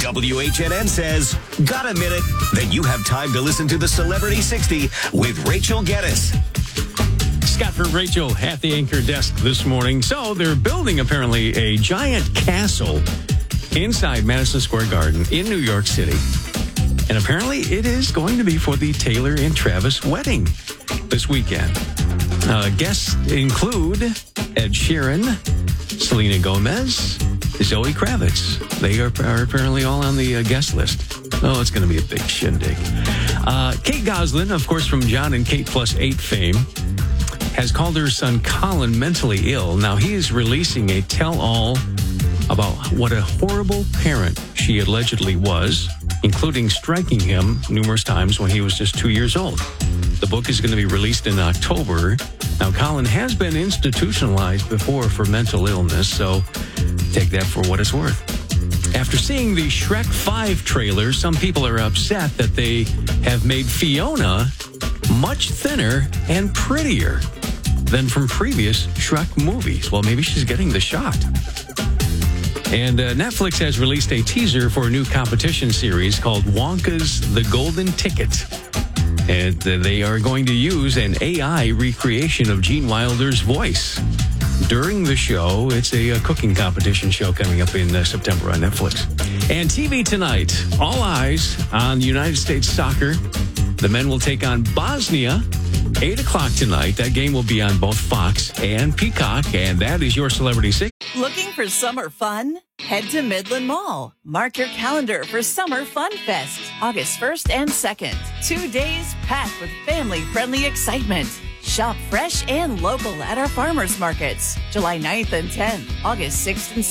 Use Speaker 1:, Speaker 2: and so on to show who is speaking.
Speaker 1: WHNN says, got a minute? Then you have time to listen to the Celebrity 60 with Rachel Geddes.
Speaker 2: Scott for Rachel at the anchor desk this morning. So they're building apparently a giant castle inside Madison Square Garden in New York City. And apparently it is going to be for the Taylor and Travis wedding this weekend. Guests include Ed Sheeran, Selena Gomez, Zoe Kravitz. They are apparently all on the guest list. Oh, it's going to be a big shindig. Kate Gosselin, of course, from John and Kate Plus 8 fame, has called her son Colin mentally ill. Now, he is releasing a tell-all about what a horrible parent she allegedly was, including striking him numerous times when he was just 2 years old. The book is going to be released in October. Now, Colin has been institutionalized before for mental illness, so take that for what it's worth. After seeing the Shrek 5 trailer, some people are upset that they have made Fiona much thinner and prettier than from previous Shrek movies. Well, maybe she's getting the shot. And Netflix has released a teaser for a new competition series called Wonka's The Golden Ticket. And they are going to use an AI recreation of Gene Wilder's voice during the show. It's a cooking competition show coming up in September on Netflix. And TV tonight, all eyes on United States soccer. The men will take on Bosnia, 8 o'clock tonight. That game will be on both Fox and Peacock. And that is your Celebrity 6.
Speaker 3: Looking for summer fun? Head to Midland Mall. Mark your calendar for Summer Fun Fest, August 1st and 2nd. 2 days packed with family-friendly excitement. Shop fresh and local at our farmers markets, July 9th and 10th, August 6th and